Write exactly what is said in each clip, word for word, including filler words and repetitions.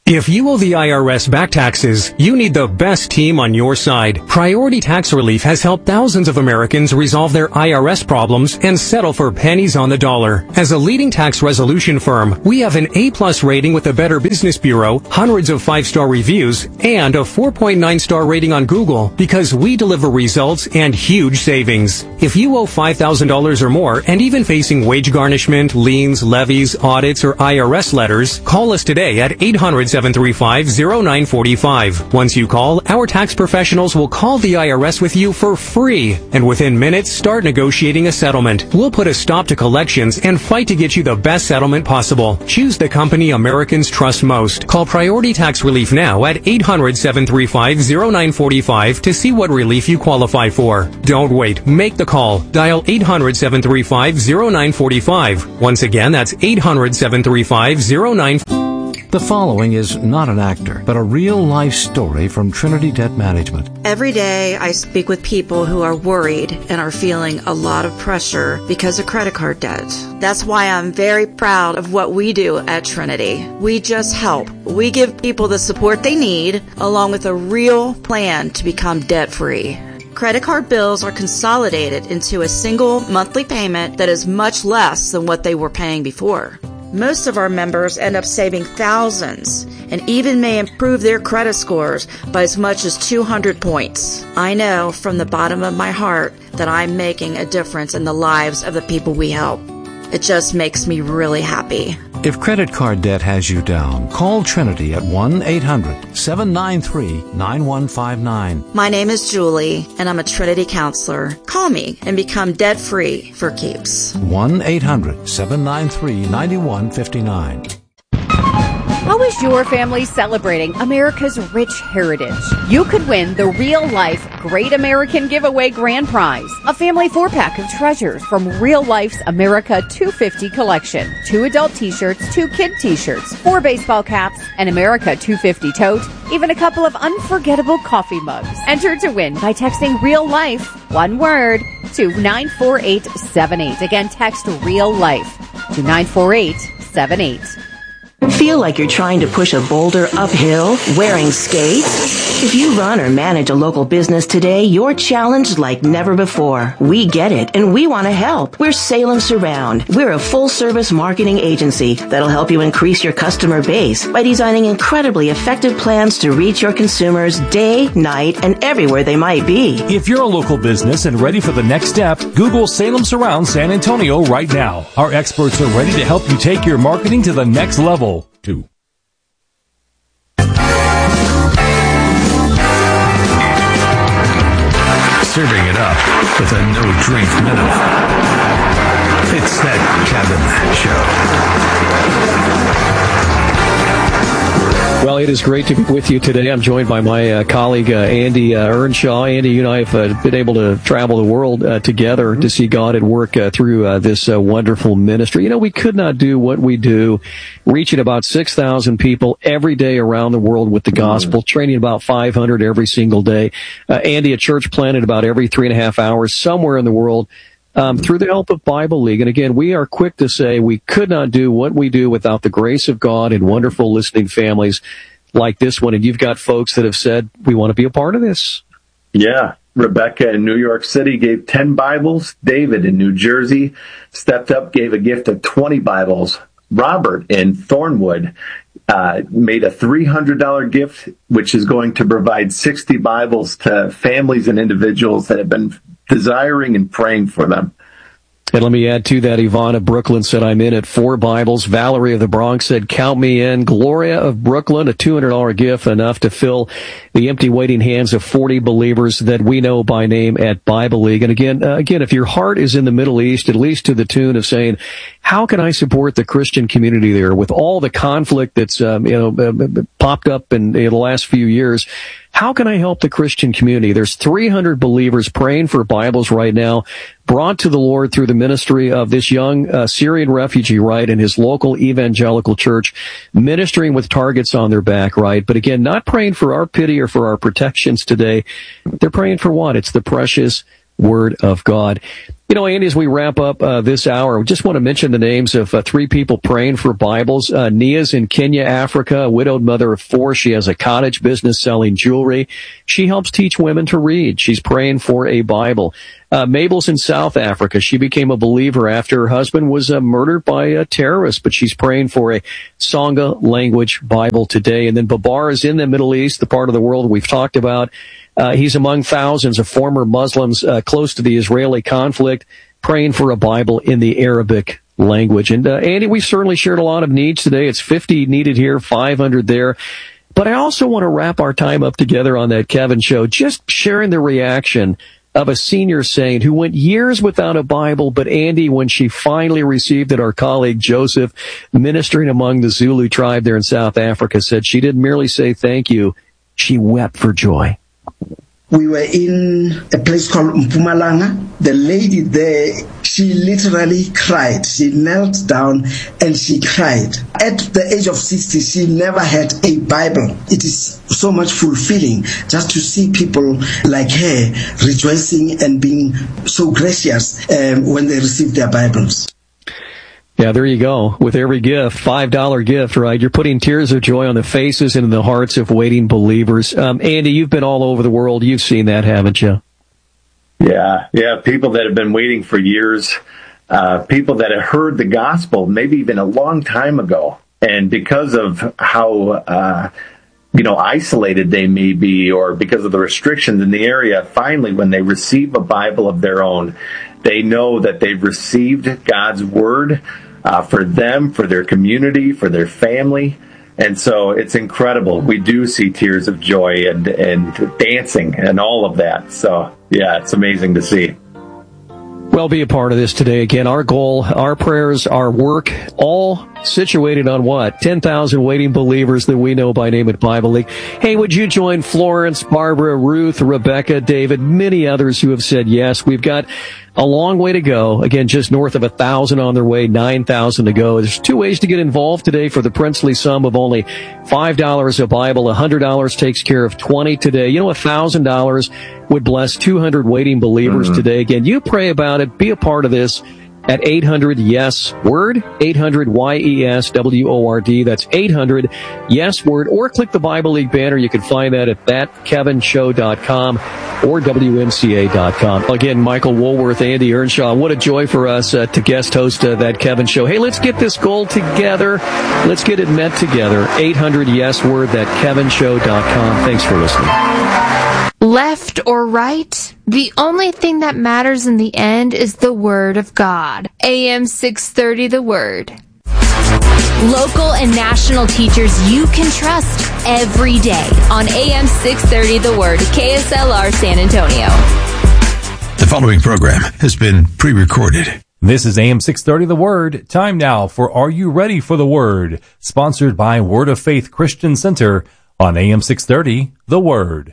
If you owe the I R S back taxes, you need the best team on your side. Priority Tax Relief has helped thousands of Americans resolve their I R S problems and settle for pennies on the dollar. As a leading tax resolution firm, we have an A-plus rating with the Better Business Bureau, hundreds of five-star reviews, and a four point nine star rating on Google because we deliver results and huge savings. If you owe five thousand dollars or more and even facing wage garnishment, liens, levies, audits, or I R S letters, call us today at eight hundred, seven three five, zero nine four five. Once you call, our tax professionals will call the I R S with you for free, and within minutes start negotiating a settlement. We'll put a stop to collections and fight to get you the best settlement possible. Choose the company Americans trust most. Call Priority Tax Relief now at eight hundred, seven three five, zero nine four five to see what relief you qualify for. Don't wait. Make the call. Dial eight hundred, seven three five, zero nine four five. Once again, that's eight hundred, seven three five, zero nine four five. The following is not an actor, but a real-life story from Trinity Debt Management. Every day I speak with people who are worried and are feeling a lot of pressure because of credit card debt. That's why I'm very proud of what we do at Trinity. We just help. We give people the support they need, along with a real plan to become debt-free. Credit card bills are consolidated into a single monthly payment that is much less than what they were paying before. Most of our members end up saving thousands and even may improve their credit scores by as much as two hundred points. I know from the bottom of my heart that I'm making a difference in the lives of the people we help. It just makes me really happy. If credit card debt has you down, call Trinity at one eight hundred, seven nine three, nine one five nine. My name is Julie, and I'm a Trinity counselor. Call me and become debt-free for keeps. one eight hundred, seven nine three, nine one five nine. How is your family celebrating America's rich heritage? You could win the Real Life Great American Giveaway Grand Prize, a family four-pack of treasures from Real Life's America two fifty collection. Two adult t-shirts, two kid t-shirts, four baseball caps, an America two fifty tote, even a couple of unforgettable coffee mugs. Enter to win by texting Real Life, one word, to nine four eight seven eight. Again, text Real Life to nine four eight seven eight. Feel like you're trying to push a boulder uphill wearing skates? If you run or manage a local business today, you're challenged like never before. We get it, and we want to help. We're Salem Surround. We're a full-service marketing agency that'll help you increase your customer base by designing incredibly effective plans to reach your consumers day, night, and everywhere they might be. If you're a local business and ready for the next step, Google Salem Surround San Antonio right now. Our experts are ready to help you take your marketing to the next level. Two. Serving it up with a no-drink minute. It's that Kevin Show. Well, it is great to be with you today. I'm joined by my uh, colleague, uh, Andy uh, Earnshaw. Andy, you and I have uh, been able to travel the world uh, together to see God at work uh, through uh, this uh, wonderful ministry. You know, we could not do what we do, reaching about six thousand people every day around the world with the gospel, training about five hundred every single day. Uh, Andy, a church planted about every three and a half hours somewhere in the world. Um, through the help of Bible League. And again, we are quick to say we could not do what we do without the grace of God and wonderful listening families like this one. And you've got folks that have said, we want to be a part of this. Yeah. Rebecca in New York City gave ten Bibles. David in New Jersey stepped up, gave a gift of twenty Bibles. Robert in Thornwood uh, made a three hundred dollars gift, which is going to provide sixty Bibles to families and individuals that have been desiring and praying for them. And let me add to that, Yvonne of Brooklyn said, I'm in at four Bibles. Valerie of the Bronx said, count me in. Gloria of Brooklyn, a two hundred dollars gift, enough to fill the empty waiting hands of forty believers that we know by name at Bible League. And again, uh, again, if your heart is in the Middle East, at least to the tune of saying, how can I support the Christian community there with all the conflict that's, um, you know, uh, popped up in, in the last few years? How can I help the Christian community? There's three hundred believers praying for Bibles right now, brought to the Lord through the ministry of this young uh, Syrian refugee, right, in his local evangelical church, ministering with targets on their back, right? But again, not praying for our pity or for our protections today. They're praying for what? It's the precious Word of God. You know, Andy, as we wrap up uh, this hour, we just want to mention the names of uh, three people praying for Bibles. Uh, Nia's in Kenya, Africa, a widowed mother of four. She has a cottage business selling jewelry. She helps teach women to read. She's praying for a Bible. Uh, Mabel's in South Africa. She became a believer after her husband was uh, murdered by a terrorist, but she's praying for a Sangha language Bible today. And then Babar is in the Middle East, the part of the world we've talked about. Uh, he's among thousands of former Muslims uh, close to the Israeli conflict, praying for a Bible in the Arabic language. And uh, Andy, we certainly shared a lot of needs today. It's fifty needed here, five hundred there. But I also want to wrap our time up together on that Kevin show, just sharing the reaction of a senior saint who went years without a Bible, but Andy, when she finally received it, our colleague Joseph, ministering among the Zulu tribe there in South Africa, said she didn't merely say thank you, she wept for joy. We were in a place called Mpumalanga. The lady there, she literally cried. She knelt down and she cried. At the age of sixty, she never had a Bible. It is so much fulfilling just to see people like her rejoicing and being so gracious um, when they receive their Bibles. Yeah, there you go. With every gift, five dollar gift, right? You're putting tears of joy on the faces and in the hearts of waiting believers. Um, Andy, you've been all over the world. You've seen that, haven't you? Yeah, yeah. People that have been waiting for years, uh, people that have heard the gospel, maybe even a long time ago. And because of how, uh, you know, isolated they may be, or because of the restrictions in the area, finally, when they receive a Bible of their own, they know that they've received God's word uh, for them, for their community, for their family. And so it's incredible. We do see tears of joy and, and dancing and all of that. So, yeah, it's amazing to see. Well, be a part of this today. Again, our goal, our prayers, our work, all situated on what? ten thousand waiting believers that we know by name at Bible League. Hey, would you join Florence, Barbara, Ruth, Rebecca, David, many others who have said yes? We've got a long way to go. Again, just north of a thousand on their way, nine thousand to go. There's two ways to get involved today for the princely sum of only five dollars a Bible. one hundred dollars takes care of twenty today. You know, one thousand dollars would bless two hundred waiting believers mm-hmm. today. Again, you pray about it. Be a part of this at eight hundred yes word, eight hundred Y E S W O R D. That's eight hundred yes word, or click the Bible League banner. You can find that at that kevin show dot com or W M C A dot com. Again, Michael Woolworth, Andy Earnshaw, what a joy for us uh, to guest host uh, that Kevin show. Hey, let's get this goal together. Let's get it met together. eight hundred yes word, that kevin show dot com. Thanks for listening. Left or right, the only thing that matters in the end is the Word of God. A M six thirty, The Word. Local and national teachers you can trust every day on A M six thirty, The Word, K S L R San Antonio. The following program has been pre-recorded. This is A M six thirty, The Word. Time now for Are You Ready for the Word? Sponsored by Word of Faith Christian Center on A M six thirty, The Word.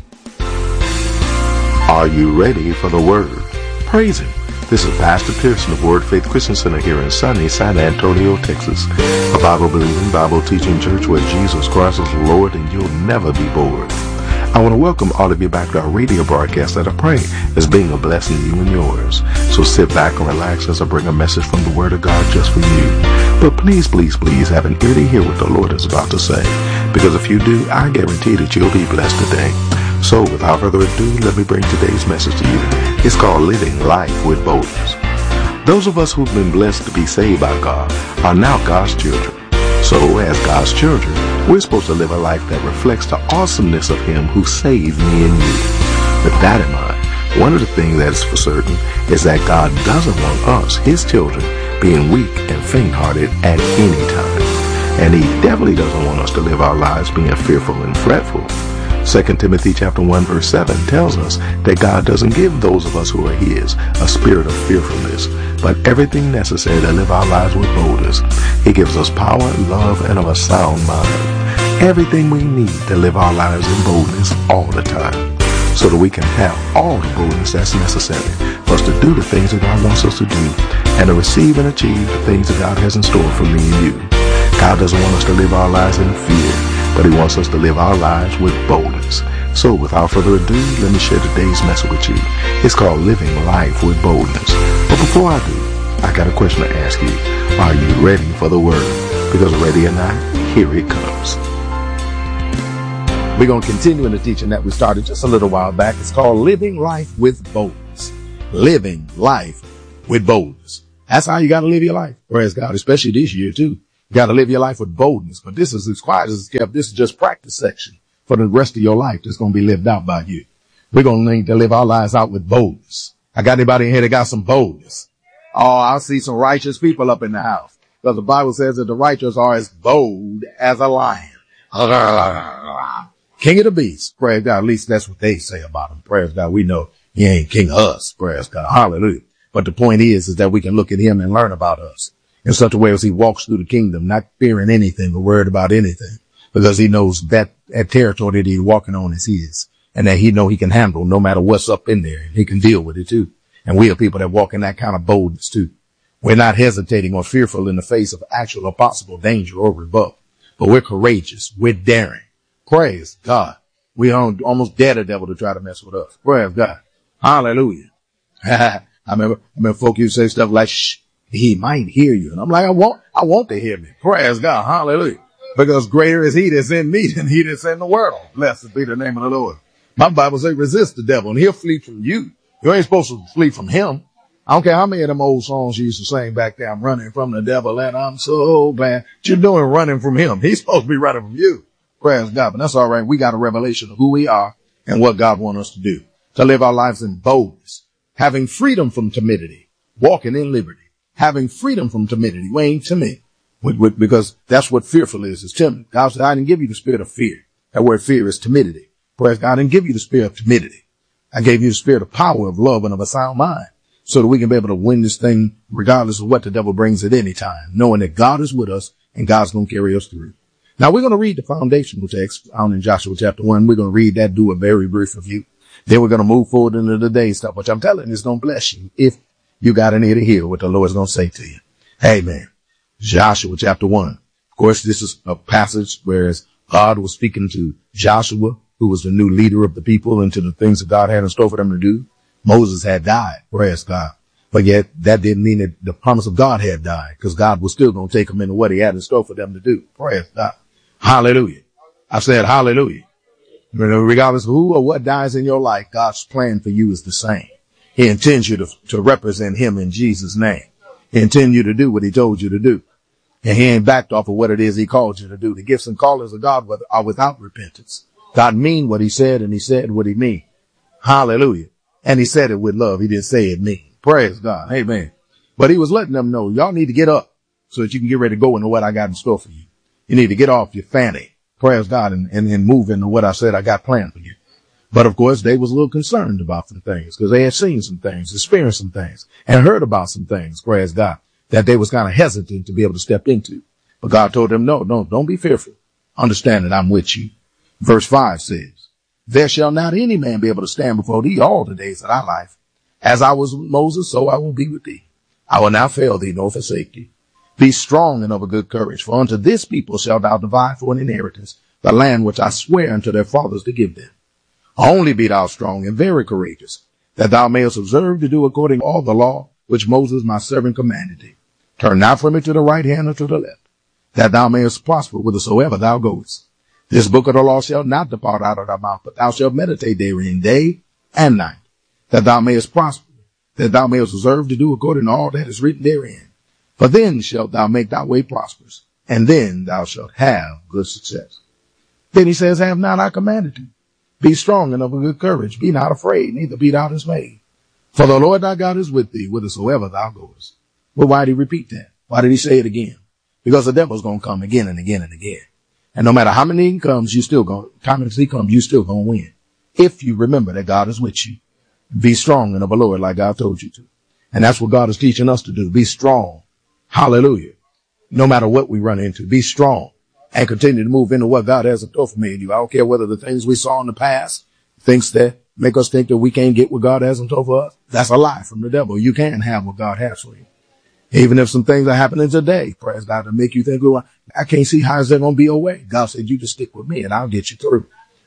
Are you ready for the Word? Praise Him. This is Pastor Pearson of Word Faith Christian Center here in sunny San Antonio, Texas. A Bible-believing, Bible-teaching church where Jesus Christ is Lord and you'll never be bored. I want to welcome all of you back to our radio broadcast that I pray is being a blessing to you and yours. So sit back and relax as I bring a message from the Word of God just for you. But please, please, please have an ear to hear what the Lord is about to say. Because if you do, I guarantee that you'll be blessed today. So without further ado, let me bring today's message to you. It's called Living Life with Boldness. Those of us who've been blessed to be saved by God are now God's children. So as God's children, we're supposed to live a life that reflects the awesomeness of Him who saved me and you. With that in mind, one of the things that is for certain is that God doesn't want us, His children, being weak and faint-hearted at any time. And He definitely doesn't want us to live our lives being fearful and fretful. Second Timothy chapter one verse seven tells us that God doesn't give those of us who are His a spirit of fearfulness, but everything necessary to live our lives with boldness. He gives us power, love, and of a sound mind. Everything we need to live our lives in boldness all the time, so that we can have all the boldness that's necessary for us to do the things that God wants us to do, and to receive and achieve the things that God has in store for me and you. God doesn't want us to live our lives in fear, but He wants us to live our lives with boldness. So without further ado, let me share today's message with you. It's called Living Life with Boldness. But before I do, I got a question to ask you. Are you ready for the word? Because ready or not, here it comes. We're going to continue in the teaching that we started just a little while back. It's called Living Life with Boldness. Living Life with Boldness. That's how you got to live your life. Praise God, especially this year too. You got to live your life with boldness. But this is as quiet as it's kept. This is just practice section for the rest of your life that's going to be lived out by you. We're going to need to live our lives out with boldness. I got anybody in here that got some boldness? Oh, I see some righteous people up in the house. Because the Bible says that the righteous are as bold as a lion. King of the beasts. Praise God. At least that's what they say about him. Praise God. We know he ain't king of us. Praise God. Hallelujah. But the point is, is that we can look at him and learn about us in such a way as he walks through the kingdom, not fearing anything or worried about anything, because he knows that, that territory that he's walking on is his, and that he know he can handle no matter what's up in there, and he can deal with it too. And we are people that walk in that kind of boldness too. We're not hesitating or fearful in the face of actual or possible danger or rebuff, but we're courageous. We're daring. Praise God. We almost dare the devil to try to mess with us. Praise God. Hallelujah. I remember, I remember folk used to say stuff like, shh, he might hear you. And I'm like, I want, I want to hear me. Praise God. Hallelujah. Because greater is he that's in me than he that's in the world. Blessed be the name of the Lord. My Bible says resist the devil and he'll flee from you. You ain't supposed to flee from him. I don't care how many of them old songs you used to sing back there. I'm running from the devil and I'm so glad. What you're doing running from him. He's supposed to be running from you. Praise God. But that's all right. We got a revelation of who we are and what God wants us to do. To live our lives in boldness, having freedom from timidity, walking in liberty, having freedom from timidity. We ain't timid because that's what fearful is, is timid. God said, I didn't give you the spirit of fear. That word fear is timidity. Praise God. I didn't give you the spirit of timidity. I gave you the spirit of power, of love, and of a sound mind so that we can be able to win this thing regardless of what the devil brings at any time, knowing that God is with us and God's going to carry us through. Now we're going to read the foundational text found in Joshua chapter one. We're going to read that, do a very brief review. Then we're going to move forward into the day stuff, which I'm telling you is going to bless you if you got an ear to hear what the Lord's going to say to you. Amen. Joshua chapter one. Of course, this is a passage where God was speaking to Joshua, who was the new leader of the people, and to the things that God had in store for them to do. Moses had died. Praise God. But yet that didn't mean that the promise of God had died, because God was still going to take them into what he had in store for them to do. Praise God. Hallelujah. I said hallelujah. Regardless of who or what dies in your life, God's plan for you is the same. He intends you to, to represent him in Jesus' name. He intends you to do what he told you to do. And he ain't backed off of what it is he called you to do. The gifts and callings of God are without repentance. God mean what he said, and he said what he mean. Hallelujah. And he said it with love. He didn't say it mean. Praise God. Amen. But he was letting them know, y'all need to get up so that you can get ready to go into what I got in store for you. You need to get off your fanny. Praise God, and, and, and move into what I said I got planned for you. But of course, they was a little concerned about some things because they had seen some things, experienced some things, and heard about some things, praise God, that they was kind of hesitant to be able to step into. But God told them, no, no, don't be fearful. Understand that I'm with you. Verse five says, there shall not any man be able to stand before thee all the days of thy life. As I was with Moses, so I will be with thee. I will not fail thee nor forsake thee. Be strong and of a good courage, for unto this people shalt thou divide for an inheritance the land which I swear unto their fathers to give them. Only be thou strong and very courageous, that thou mayest observe to do according to all the law which Moses my servant commanded thee. Turn not from it to the right hand or to the left, that thou mayest prosper whithersoever thou goest. This book of the law shall not depart out of thy mouth, but thou shalt meditate therein day and night, that thou mayest prosper, that thou mayest observe to do according to all that is written therein. For then shalt thou make thy way prosperous, and then thou shalt have good success. Then he says, have not I commanded thee? Be strong and of a good courage. Be not afraid, neither be thou dismayed. For the Lord thy God is with thee whithersoever thou goest. Well, why did he repeat that? Why did he say it again? Because the devil's going to come again and again and again. And no matter how many he comes, you still going, time as he comes, you still going to win. If you remember that God is with you. Be strong and of the Lord like God told you to. And that's what God is teaching us to do. Be strong. Hallelujah. No matter what we run into, be strong and continue to move into what God has in store for me and you. I don't care whether the things we saw in the past, things that make us think that we can't get what God has in store for us. That's a lie from the devil. You can have what God has for you. Even if some things are happening today, praise God, to make you think, well, I can't see how is there going to be a way. God said, you just stick with me and I'll get you through.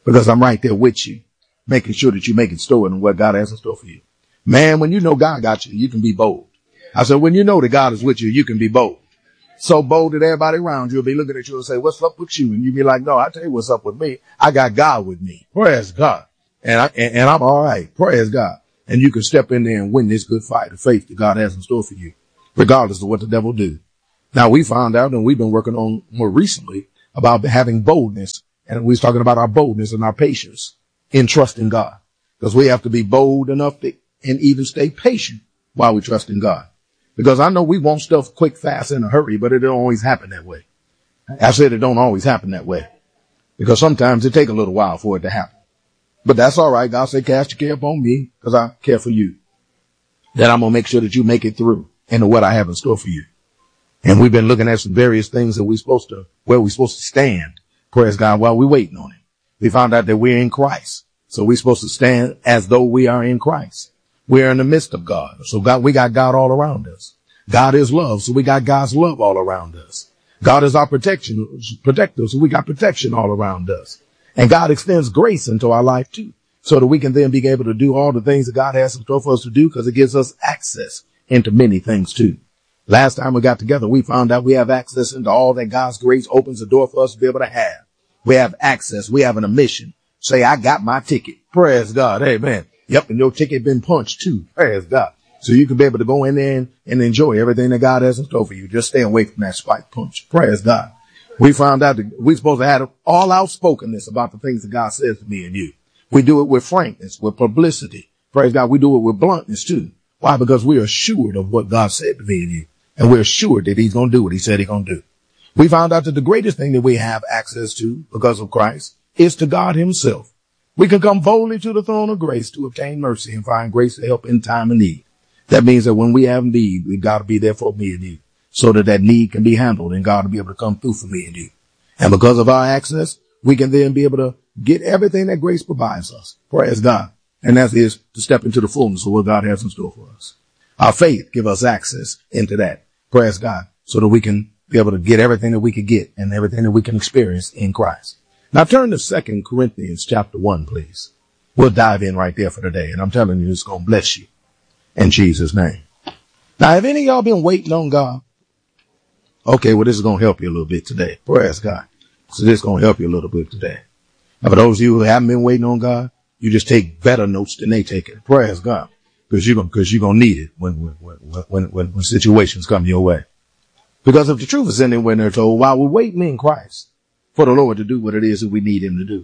because I'm right there with you, making sure that you make it store and what God has in store for you. Man, when you know God got you, you can be bold. I said, when you know that God is with you, you can be bold. So bold that everybody around you will be looking at you and say, what's up with you? And you be like, no, I tell you what's up with me. I got God with me. Praise God. And I, and, and I'm all right. Praise God. And you can step in there and win this good fight of faith that God has in store for you, regardless of what the devil do. Now we found out, and we've been working on more recently about having boldness. And we was talking about our boldness and our patience in trusting God, because we have to be bold enough to, and even stay patient while we trust in God. Because I know we want stuff quick, fast, in a hurry, but it don't always happen that way. I said it don't always happen that way, because sometimes it take a little while for it to happen. But that's all right. God said, cast your care upon me, because I care for you. That I'm going to make sure that you make it through into what I have in store for you. And we've been looking at some various things that we're supposed to, where we're supposed to stand, praise God, while we're waiting on it. We found out that we're in Christ. So we're supposed to stand as though we are in Christ. We're in the midst of God. So God, we got God all around us. God is love. So we got God's love all around us. God is our protection, protector. So we got protection all around us. And God extends grace into our life too, so that we can then be able to do all the things that God has in store for us to do, because it gives us access into many things too. Last time we got together, we found out we have access into all that God's grace opens the door for us to be able to have. We have access. We have an admission. Say, I got my ticket. Praise God. Amen. Yep. And your ticket been punched too. Praise God. So you can be able to go in there and, and enjoy everything that God has in store for you. Just stay away from that spike punch. Praise God. We found out that we're supposed to have all outspokenness about the things that God says to me and you. We do it with frankness, with publicity. Praise God. We do it with bluntness too. Why? Because we are assured of what God said to me and you. And we're assured that he's going to do what he said he's going to do. We found out that the greatest thing that we have access to because of Christ is to God himself. We can come boldly to the throne of grace to obtain mercy and find grace to help in time of need. That means that when we have need, we've got to be there for me and you, so that that need can be handled and God will be able to come through for me and you. And because of our access, we can then be able to get everything that grace provides us. Praise God. And that is to step into the fullness of what God has in store for us. Our faith give us access into that. Praise God. So that we can be able to get everything that we could get and everything that we can experience in Christ. Now turn to Second Corinthians chapter one, please. We'll dive in right there for today. And I'm telling you, it's going to bless you in Jesus' name. Now, have any of y'all been waiting on God? Okay, well, this is going to help you a little bit today. Praise God. So this is going to help you a little bit today. Now, for those of you who haven't been waiting on God, you just take better notes than they take it. Praise God. Because you're going, because you're going to need it when, when, when, when, when situations come your way. Because if the truth is in when they're told, while we're waiting in Christ for the Lord to do what it is that we need him to do,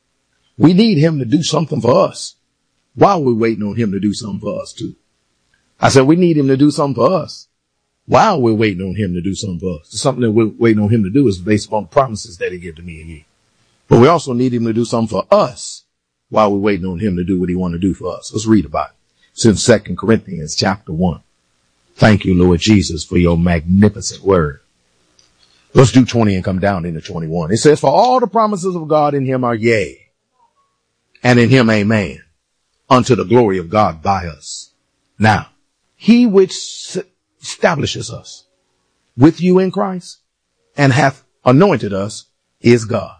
we need him to do something for us while we're waiting on him to do something for us too. I said, we need him to do something for us while we're waiting on him to do something for us. Something that we're waiting on him to do is based upon promises that he gave to me and you. But we also need him to do something for us while we're waiting on him to do what he wants to do for us. Let's read about it. It's in Second Corinthians chapter one. Thank you, Lord Jesus, for your magnificent word. Let's do twenty and come down into twenty-one. It says, for all the promises of God in him are yea, and in him amen, unto the glory of God by us. Now, he which establishes us with you in Christ and hath anointed us is God.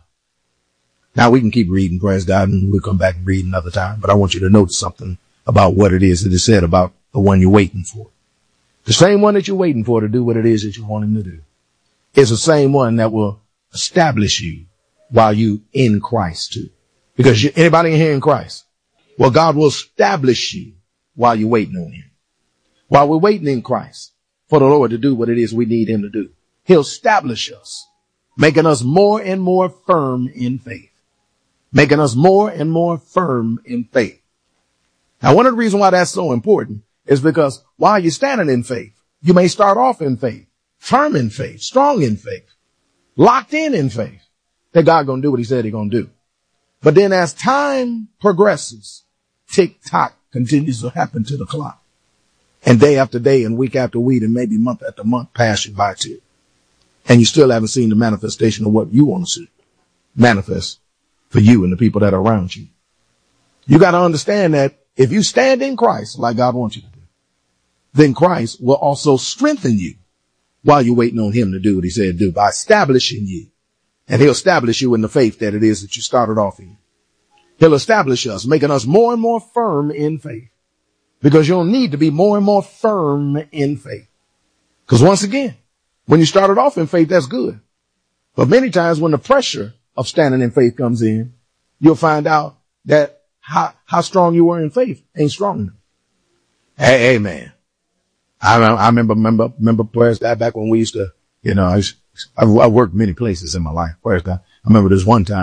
Now we can keep reading, praise God, and we'll come back and read another time. But I want you to note something about what it is that is said about the one you're waiting for. The same one that you're waiting for to do what it is that you want him to do is the same one that will establish you while you in Christ too. Because you, anybody in here in Christ, well, God will establish you while you're waiting on him. While we're waiting in Christ for the Lord to do what it is we need him to do, he'll establish us, making us more and more firm in faith, making us more and more firm in faith. Now, one of the reasons why that's so important is because while you're standing in faith, you may start off in faith, firm in faith, strong in faith, locked in in faith, that God gonna do what he said he gonna do. But then as time progresses, tick tock continues to happen to the clock. And day after day and week after week and maybe month after month pass you by too. And you still haven't seen the manifestation of what you want to see manifest for you and the people that are around you. You got to understand that if you stand in Christ like God wants you to do, then Christ will also strengthen you while you're waiting on him to do what he said do by establishing you. And he'll establish you in the faith that it is that you started off in. He'll establish us, making us more and more firm in faith. Because you'll need to be more and more firm in faith. Because once again, when you started off in faith, that's good. But many times when the pressure of standing in faith comes in, you'll find out that how, how strong you were in faith ain't strong enough. Hey, amen. I, I remember, remember, remember, praise God, back when we used to, you know, I, I, I worked many places in my life. Praise God. I remember this one time.